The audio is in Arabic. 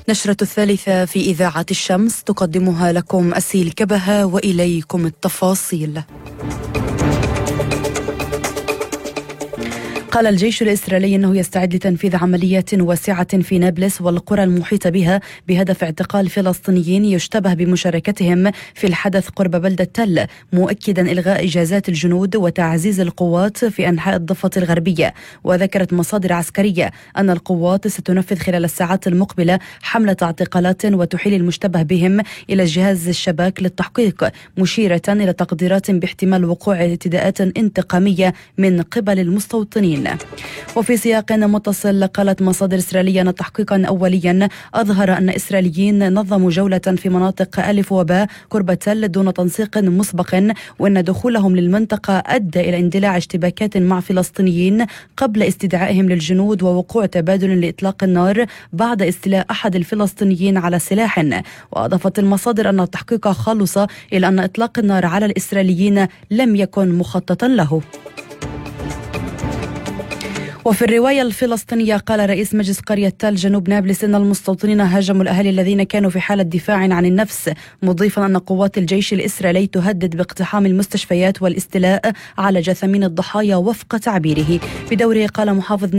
نشرة الثالثة في إذاعة الشمس تقدمها لكم أسيل كبهة، وإليكم التفاصيل. قال الجيش الإسرائيلي أنه يستعد لتنفيذ عمليات واسعة في نابلس والقرى المحيطة بها بهدف اعتقال فلسطينيين يشتبه بمشاركتهم في الحدث قرب بلدة تل، مؤكدا إلغاء إجازات الجنود وتعزيز القوات في أنحاء الضفة الغربية. وذكرت مصادر عسكرية أن القوات ستنفذ خلال الساعات المقبلة حملة اعتقالات وتحيل المشتبه بهم إلى جهاز الشباك للتحقيق، مشيرة إلى تقديرات باحتمال وقوع اعتداءات انتقامية من قبل المستوطنين. وفي سياق متصل، قالت مصادر إسرائيلية أن تحقيقا أوليا أظهر أن إسرائيليين نظموا جولة في مناطق ألف وباء قرب تل دون تنسيق مسبق، وأن دخولهم للمنطقة أدى إلى اندلاع اشتباكات مع فلسطينيين قبل استدعائهم للجنود ووقوع تبادل لإطلاق النار بعد استيلاء أحد الفلسطينيين على سلاح. وأضافت المصادر أن التحقيق خلص إلى أن إطلاق النار على الإسرائيليين لم يكن مخططا له. وفي الرواية الفلسطينية، قال رئيس مجلس قرية تل جنوب نابلس إن المستوطنين هاجموا الأهالي الذين كانوا في حالة دفاع عن النفس، مضيفا أن قوات الجيش الإسرائيلي تهدد باقتحام المستشفيات والاستيلاء على جثامين الضحايا وفق تعبيره. بدوره قال محافظ